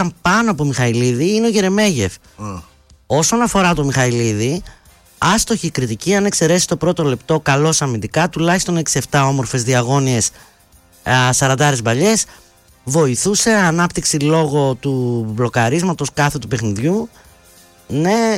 πάνω από Μιχαηλίδη είναι ο Γερεμέγεφ. Όσον αφορά το Μιχαηλίδη, άστοχη κριτική, αν εξαιρέσει το πρώτο λεπτό καλός αμυντικά, τουλάχιστον 6-7 όμορφες διαγώνιες, 40 μπαλιές, βοηθούσε ανάπτυξη λόγω του μπλοκαρίσματος κάθε του παιχνιδιού. Ναι,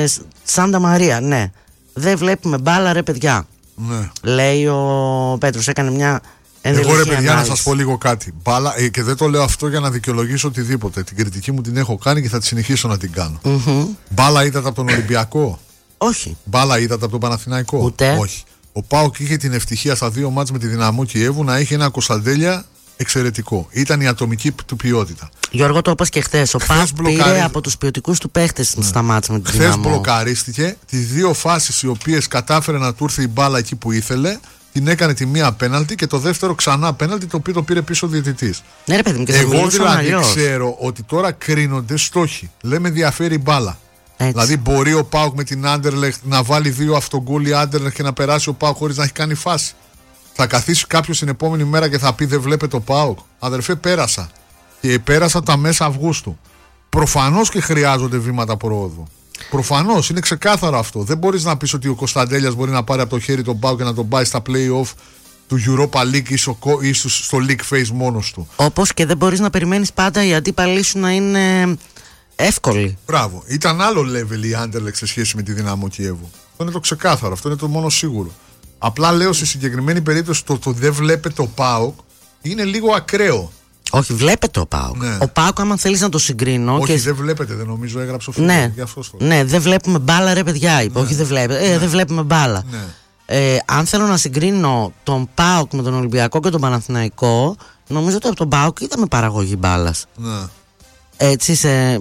Σάντα Μαρία, ναι. Δεν βλέπουμε μπάλα, ρε παιδιά. Ναι. Λέει ο Πέτρος, έκανε μια ενδελεχή εγώ, ρε παιδιά, ανάλυση. να σας πω λίγο κάτι. Μπάλα, και δεν το λέω αυτό για να δικαιολογήσω οτιδήποτε. Την κριτική μου την έχω κάνει και θα τη συνεχίσω να την κάνω. Μπάλα είδατε από τον Ολυμπιακό? Όχι. Μπάλα είδατε από τον Παναθηναϊκό? Ούτε. Όχι. Ο ΠΑΟΚ είχε την ευτυχία στα 2 μάτς με τη Δυναμό Κιέβου να έχει ένα Κωνσταντέλια εξαιρετικό. Ήταν η ατομική του ποιότητα. Γιώργο, το είπες και χθες. Ο ΠΑΟΚ πήρε από τους ποιοτικούς του παίχτες στα μάτς με τη Δυναμό. Χθες μπλοκαρίστηκε. Τις 2 φάσεις οι οποίες κατάφερε να του έρθει η μπάλα εκεί που ήθελε, την έκανε τη μία πέναλτι και το δεύτερο ξανά πέναλτι, το οποίο το πήρε πίσω ο διαιτητής. Ναι, ρε παιδί μου, και εγώ δηλαδή ξέρω ότι τώρα κρίνονται στόχοι. Λέμε ενδιαφέρει η μπάλα. Έτσι. Δηλαδή μπορεί ο ΠΑΟΚ με την Άντερλεχτ να βάλει 2 αυτογκόλ η Άντερλεχτ και να περάσει ο ΠΑΟΚ χωρίς να έχει κάνει φάση. Θα καθίσει κάποιος την επόμενη μέρα και θα πει δεν βλέπετε το ΠΑΟΚ? Αδερφέ, πέρασα. Και πέρασα τα μέσα Αυγούστου. Προφανώς και χρειάζονται βήματα προόδου. Προφανώς, είναι ξεκάθαρο αυτό. Δεν μπορείς να πεις ότι ο Κωνσταντέλιας μπορεί να πάρει από το χέρι τον ΠΑΟΚ και να τον πάει στα play-off του Europa League ή στο League Phase μόνος του. Όπως και δεν μπορείς να περιμένεις πάντα οι αντίπαλοι σου να είναι εύκολοι. Μπράβο. Ήταν άλλο level η Άντερλεξ σε σχέση με τη Δυναμό Κιέβου. Αυτό είναι το ξεκάθαρο, αυτό είναι το μόνο σίγουρο. Απλά λέω στη συγκεκριμένη περίπτωση το δεν βλέπετε το ΠΑΟΚ είναι λίγο ακραίο. Όχι, βλέπετε ο ΠΑΟΚ. Ναι. Ο ΠΑΟΚ, άμα θέλεις να το συγκρίνω. Όχι, δεν βλέπετε, δεν νομίζω, έγραψε ο φίλος. Ναι, ναι, δεν βλέπουμε μπάλα, ρε παιδιά. Είπε. Ναι. Όχι, δεν βλέπετε. Δεν βλέπουμε μπάλα. Ναι. Αν θέλω να συγκρίνω τον ΠΑΟΚ με τον Ολυμπιακό και τον Παναθηναϊκό, νομίζω ότι από τον ΠΑΟΚ είδαμε παραγωγή μπάλας. Ναι. Έτσι,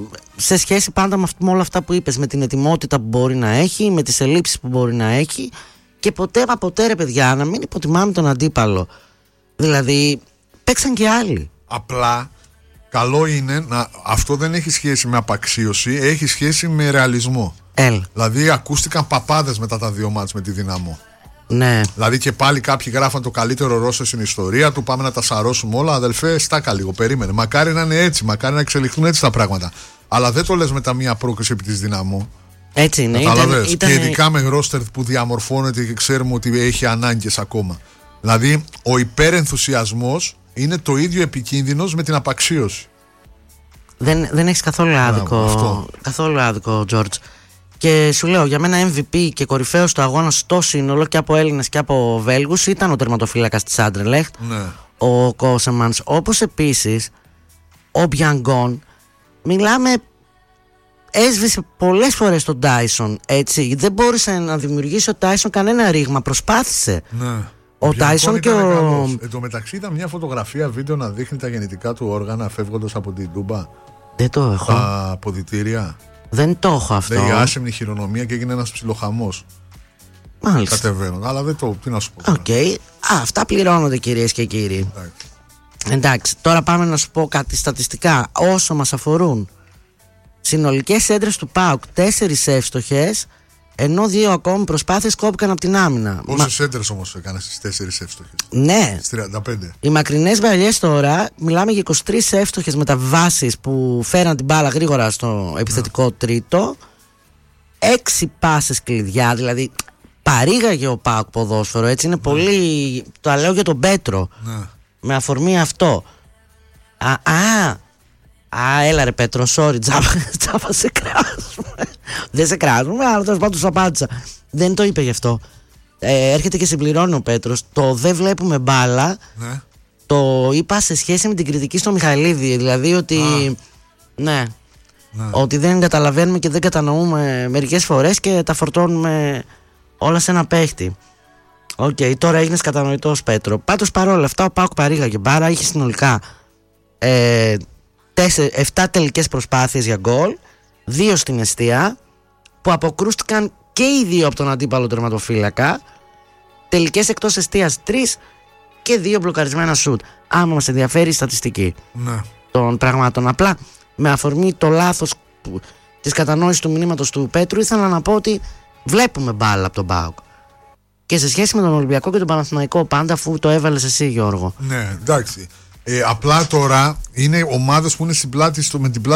σε σχέση πάντα με όλα αυτά που είπες, με την ετοιμότητα που μπορεί να έχει, με τις ελλείψεις που μπορεί να έχει. Και ποτέ μα ποτέ, ρε παιδιά, να μην υποτιμάμε τον αντίπαλο. Δηλαδή, παίξαν και άλλοι. Απλά, καλό είναι να. Αυτό δεν έχει σχέση με απαξίωση, έχει σχέση με ρεαλισμό. Δηλαδή, ακούστηκαν παπάδες μετά τα 2 μάτς με τη Δυναμό. Ναι. Δηλαδή, και πάλι κάποιοι γράφαν το καλύτερο ρόστερ στην ιστορία του. Πάμε να τα σαρώσουμε όλα. Αδελφέ, στάκα λίγο, περίμενε. Μακάρι να είναι έτσι, μακάρι να εξελιχθούν έτσι τα πράγματα. Αλλά δεν το λες μετά μία πρόκριση επί της Δυναμό. Έτσι είναι. Και ειδικά με ρόστερ που διαμορφώνεται και ξέρουμε ότι έχει ανάγκες ακόμα. Δηλαδή, ο υπερενθουσιασμός είναι το ίδιο επικίνδυνος με την απαξίωση. Δεν έχεις καθόλου άδικο. Καθόλου άδικο, Τζόρτζ. Και σου λέω, για μένα MVP και κορυφαίος του αγώνα στο σύνολο και από Έλληνες και από Βέλγους ήταν ο τερματοφύλακας της Άντερλεχτ, ο Κόσεμανς. Όπως επίσης ο Μπιανγκόν. Μιλάμε, έσβησε πολλές φορές τον Τάισον, έτσι. Δεν μπόρεσε να δημιουργήσει ο Τάισον κανένα ρήγμα. Προσπάθησε. Ναι. Ο Τάισον και ο. Εν τω μεταξύ ήταν μια φωτογραφία βίντεο να δείχνει τα γεννητικά του όργανα φεύγοντας από την Τούμπα. Δεν το έχω. Τα αποδυτήρια. Δεν το έχω αυτό. Λέει άσεμνη χειρονομία και έγινε ένας ψιλοχαμός. Μάλιστα. Κατεβαίνουν. Αλλά δεν το. Τι να σου πω. Okay. Αυτά πληρώνονται, κυρίες και κύριοι. Εντάξει. Τώρα πάμε να σου πω κάτι στατιστικά όσο μας αφορούν. Συνολικές έντρες του ΠΑΟΚ 4 εύστοχες, ενώ 2 ακόμη προσπάθειες κόπηκαν από την άμυνα. Πόσες έντρες όμως έκανε στις 4 εύστοχες? Ναι. Στις 35. Οι μακρινές βαλιές τώρα, μιλάμε για 23 εύστοχες μεταβάσεις που φέραν την μπάλα γρήγορα στο επιθετικό τρίτο. 6 πάσες κλειδιά, δηλαδή παρήγαγε ο ΠΑΟΚ ποδόσφαιρο, έτσι είναι πολύ. Το λέω για τον Πέτρο. Με αφορμή αυτό. Έλα ρε Πέτρο, sorry, τσάπα σε κράζουμε. Δεν σε κράζουμε, αλλά τέλος πάντων σου απάντησα. Δεν το είπε γι' αυτό. Έρχεται και συμπληρώνει ο Πέτρος. Το δεν βλέπουμε μπάλα. Ναι. Το είπα σε σχέση με την κριτική στο Μιχαηλίδη. Δηλαδή ότι ότι δεν καταλαβαίνουμε και δεν κατανοούμε μερικές φορές και τα φορτώνουμε όλα σε ένα παίχτη. Τώρα έγινες κατανοητός, Πέτρο. Πάντως παρόλα αυτά ο ΠΑΟΚ παρήγαγε μπάρα. Είχε συνολικά 7 τελικές προσπάθειες για γκολ, 2 στην εστία, που αποκρούστηκαν και οι 2 από τον αντίπαλο τερματοφύλακα. Τελικές εκτός εστίας 3 και 2 μπλοκαρισμένα σουτ. Άμα μας ενδιαφέρει η στατιστική των πραγμάτων. Απλά με αφορμή το λάθος της κατανόησης του μηνύματος του Πέτρου, ήθελα να πω ότι βλέπουμε μπάλα από τον ΠΑΟΚ. Και σε σχέση με τον Ολυμπιακό και τον Παναθηναϊκό πάντα, αφού το έβαλες εσύ, Γιώργο. Ναι, εντάξει. Απλά τώρα είναι ομάδες που είναι στην πλάτη, με την πλάτη